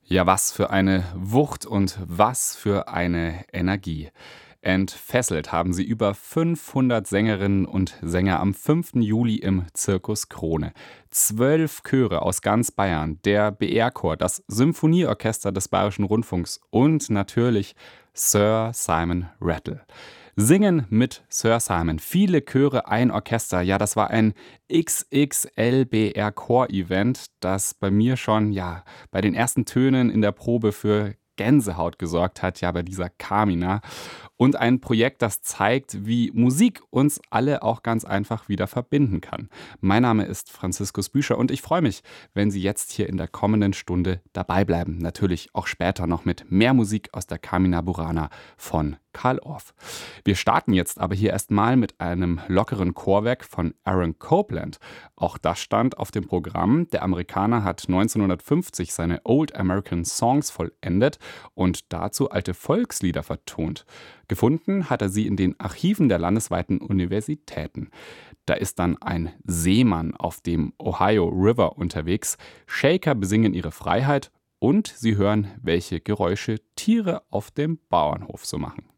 Ja, was für eine Wucht und was für eine Energie. Entfesselt haben sie über 500 Sängerinnen und Sänger am 5. Juli im Zirkus Krone. 12 Chöre aus ganz Bayern, der BR-Chor, das Symphonieorchester des Bayerischen Rundfunks und natürlich Sir Simon Rattle. Singen mit Sir Simon. Viele Chöre, ein Orchester. Ja, das war ein XXL-BR-Chor-Event, das bei mir schon, ja, bei den ersten Tönen in der Probe für Gänsehaut gesorgt hat, ja, bei dieser Carmina. Und ein Projekt, das zeigt, wie Musik uns alle auch ganz einfach wieder verbinden kann. Mein Name ist Franziskus Büscher und ich freue mich, wenn Sie jetzt hier in der kommenden Stunde dabei bleiben. Natürlich auch später noch mit mehr Musik aus der Carmina Burana von Carl Orff. Wir starten jetzt aber hier erstmal mit einem lockeren Chorwerk von Aaron Copland. Auch das stand auf dem Programm. Der Amerikaner hat 1950 seine Old American Songs vollendet und dazu alte Volkslieder vertont. Gefunden hat er sie in den Archiven der landesweiten Universitäten. Da ist dann ein Seemann auf dem Ohio River unterwegs. Shaker besingen ihre Freiheit und sie hören, welche Geräusche Tiere auf dem Bauernhof so machen.